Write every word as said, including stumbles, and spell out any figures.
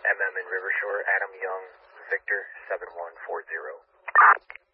M M in Rivershore, Adam Young, Victor seven one four zero.